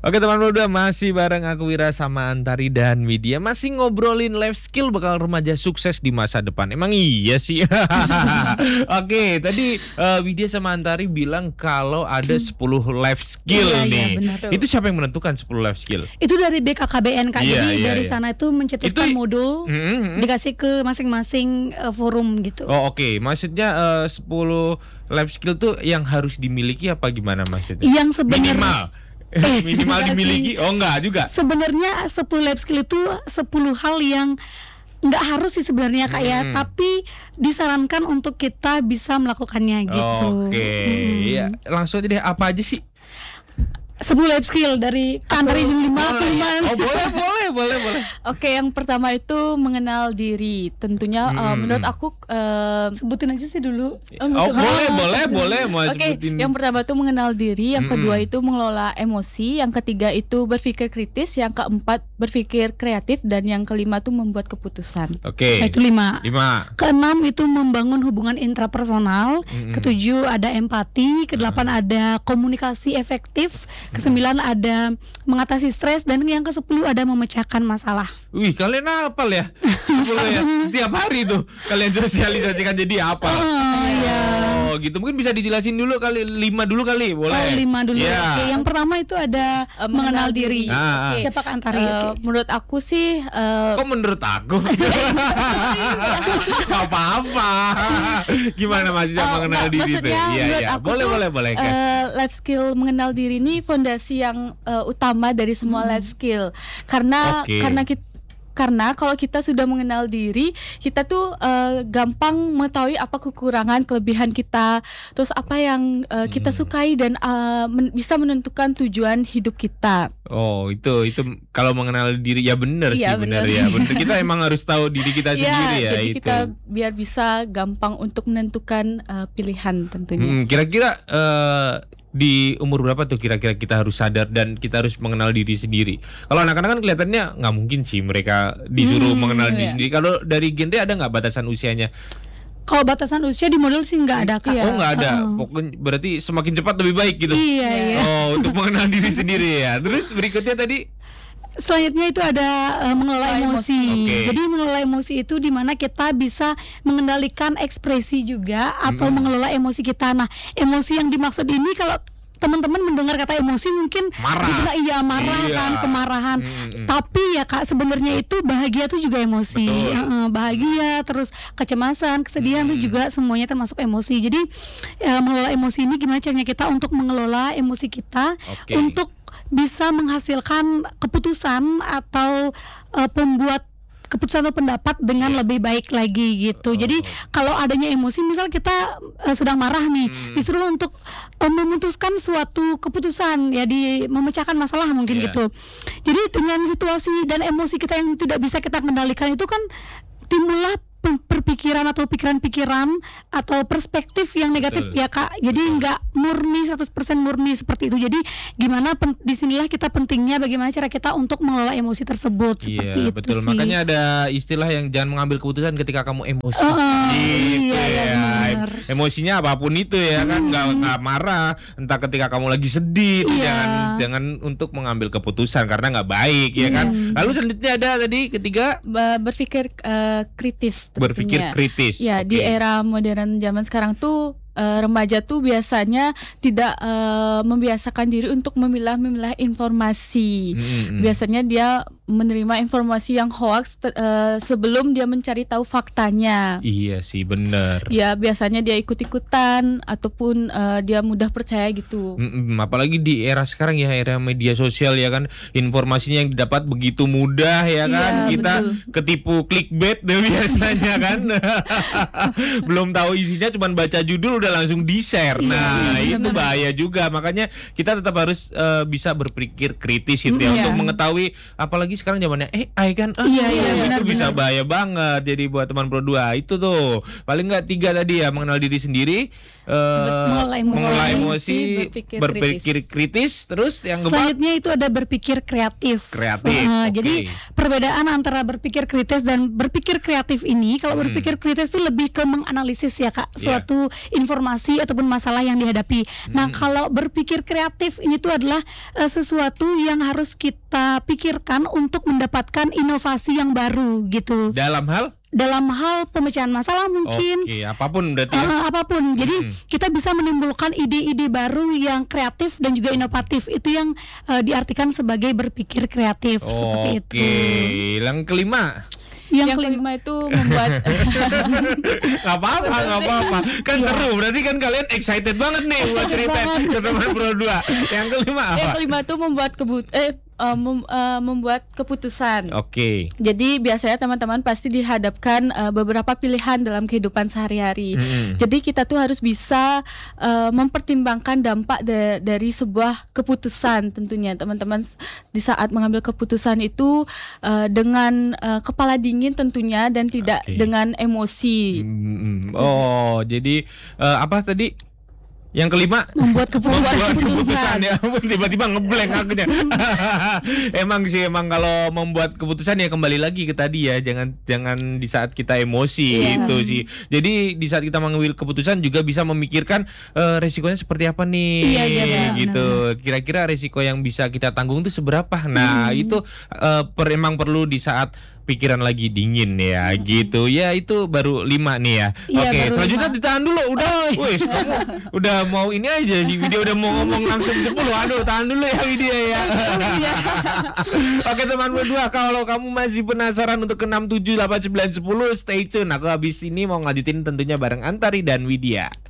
Oke teman muda, masih bareng aku Wira sama Antari dan Widya. Masih ngobrolin life skill bakal remaja sukses di masa depan. Emang iya sih. Oke, tadi Widya sama Antari bilang kalau ada 10 life skill nih. Benar, itu siapa yang menentukan 10 life skill? Itu dari BKKBN Kak. Iya, Jadi iya, dari iya. sana itu mencetuskan Itu- modul, dikasih ke masing-masing forum gitu. Oh oke, maksudnya 10 life skill tuh yang harus dimiliki apa gimana maksudnya? Yang sebenarnya Minimal. Minimal enggak dimiliki? sih. Oh enggak juga. Sebenarnya 10 life skill itu 10 hal yang nggak harus sih sebenarnya Kak ya, tapi disarankan untuk kita bisa melakukannya gitu. Oke, ya langsung aja deh, apa aja sih? 10 life skill dari Antari 5 ke 5. Oh boleh. Oke, yang pertama itu mengenal diri. Tentunya menurut aku Sebutin aja sih dulu. Oh boleh mau Oke, sebutin. yang pertama itu mengenal diri, yang kedua itu mengelola emosi, yang ketiga itu berpikir kritis, yang keempat berpikir kreatif, dan yang kelima tuh membuat keputusan. Oke. Itu 5. 5. Keenam itu membangun hubungan intrapersonal. Ketujuh ada empati. Kedelapan ada komunikasi efektif. Kesembilan ada mengatasi stres. Dan yang ke-10 ada memecahkan masalah. Wih, kalian hafal ya? 10 ya. Setiap hari tuh kalian sosialisasikan jadi apa? Oh, gitu. Mungkin bisa dijelasin dulu kali, 5 dulu kali, boleh. Oh 5 dulu. Ya. Oke, yang pertama itu ada mengenal diri. Ah. Siapa Kak Antari? Oke. Menurut aku sih Kok menurut aku? Gak apa-apa. Gimana maksudnya mengenal diri itu? maksudnya menurut Iya. aku tuh, Boleh. life skill mengenal diri ini fondasi yang utama dari semua life skill. Karena Oke. karena kalau kita sudah mengenal diri, kita tuh gampang mengetahui apa kekurangan, kelebihan kita, terus apa yang kita sukai, dan bisa menentukan tujuan hidup kita. Oh, itu kalau mengenal diri ya benar Iya, sih, benar benar. ya. Benar, kita emang harus tahu diri kita sendiri ya jadi itu. kita biar bisa gampang untuk menentukan pilihan tentunya. Kira-kira di umur berapa tuh kira-kira kita harus sadar dan kita harus mengenal diri sendiri? Kalau anak-anak kan kelihatannya nggak mungkin sih mereka disuruh mengenal diri iya. sendiri. Kalau dari genre ada nggak batasan usianya? Kalau batasan usia di model sih nggak ada Kak. Iya. Oh nggak ada. Pokoknya berarti semakin cepat lebih baik gitu. Iya. Oh, untuk mengenal diri sendiri ya. Terus berikutnya tadi Selanjutnya itu ada mengelola emosi. Oke. Jadi mengelola emosi itu di mana kita bisa mengendalikan ekspresi juga atau mengelola emosi kita. Nah, emosi yang dimaksud ini kalau teman-teman mendengar kata emosi mungkin Marah. dibilang iya marah Iya. kan, kemarahan. Tapi ya Kak sebenarnya itu bahagia itu juga emosi. Betul. Bahagia, terus kecemasan, kesedihan itu juga semuanya termasuk emosi. Jadi mengelola emosi ini gimana caranya kita untuk mengelola emosi kita Oke. untuk bisa menghasilkan keputusan atau pembuat keputusan atau pendapat dengan lebih baik lagi gitu. Jadi kalau adanya emosi, misal kita sedang marah nih, disuruh untuk memutuskan suatu keputusan ya, di memecahkan masalah mungkin Iya. gitu. Jadi dengan situasi dan emosi kita yang tidak bisa kita kendalikan itu kan timbullah perpikiran atau pikiran-pikiran atau perspektif yang negatif. Betul. Ya Kak. Jadi nggak murni 100% murni seperti itu. Jadi gimana disinilah kita pentingnya bagaimana cara kita untuk mengelola emosi tersebut seperti iya, itu betul. sih. Makanya ada istilah yang jangan mengambil keputusan ketika kamu emosi. iya, benar. Emosinya apapun itu ya kan, nggak marah. Entah ketika kamu lagi sedih, itu Iya. jangan untuk mengambil keputusan karena nggak baik ya kan. Lalu selanjutnya ada tadi ketiga Berpikir kritis. berpikir tentunya. kritis. Ya, Oke. di era modern zaman sekarang tuh remaja tuh biasanya tidak membiasakan diri untuk memilah-memilah informasi. Biasanya dia menerima informasi yang hoax sebelum dia mencari tahu faktanya. Iya sih, benar. Ya, biasanya dia ikut-ikutan ataupun dia mudah percaya gitu. Apalagi di era sekarang ya, era media sosial ya kan, informasinya yang didapat begitu mudah ya kan. Iya, Kita betul. ketipu clickbait deh biasanya kan. Belum tahu isinya, cuman baca judul udah langsung di-share. Nah, itu bahaya juga. Makanya kita tetap harus bisa berpikir kritis gitu ya, untuk mengetahui, apalagi sekarang zamannya AI kan. Iya, itu benar, bisa bahaya banget. Jadi buat teman Pro 2 itu tuh paling nggak 3 tadi ya, mengenal diri sendiri. mengelola emosi, berpikir kritis, terus yang keempat selanjutnya itu ada berpikir kreatif. Oke. Jadi perbedaan antara berpikir kritis dan berpikir kreatif ini, kalau berpikir kritis itu lebih ke menganalisis ya Kak, suatu informasi ataupun masalah yang dihadapi. Nah, kalau berpikir kreatif ini tuh adalah sesuatu yang harus kita pikirkan untuk mendapatkan inovasi yang baru gitu. Dalam hal pemecahan masalah mungkin. Oke, apapun berarti ya. Apapun. Jadi kita bisa menimbulkan ide-ide baru yang kreatif dan juga inovatif. Itu yang diartikan sebagai berpikir kreatif seperti itu. Oke, yang kelima. Yang kelima itu membuat Gak apa-apa. Kan seru, berarti kan kalian excited banget nih buat cerita teman Pro 2. Yang kelima apa? Yang kelima itu membuat keputusan. Oke. Jadi biasanya teman-teman pasti dihadapkan beberapa pilihan dalam kehidupan sehari-hari. Jadi kita tuh harus bisa mempertimbangkan dampak dari sebuah keputusan tentunya. Teman-teman di saat mengambil keputusan itu dengan kepala dingin tentunya dan tidak dengan emosi. Oh, jadi apa tadi? Yang kelima membuat keputusan ya. Tiba-tiba ngeblank akunya. Emang kalau membuat keputusan ya kembali lagi ke tadi ya, jangan di saat kita emosi itu sih. Jadi di saat kita mengambil keputusan juga bisa memikirkan resikonya seperti apa nih. Gitu. Kira-kira resiko yang bisa kita tanggung itu seberapa. Nah, itu emang perlu di saat pikiran lagi dingin ya gitu. Ya itu baru 5 nih ya. Oke, selanjutnya ditahan dulu. Wih, kamu udah mau ini aja di video udah mau ngomong langsung 10. Aduh, tahan dulu ya video ya. Oke teman berdua, kalau kamu masih penasaran untuk ke 6, 7, 8, 9, 10, stay tune. Aku habis ini mau ngajutin tentunya bareng Antari dan Widya.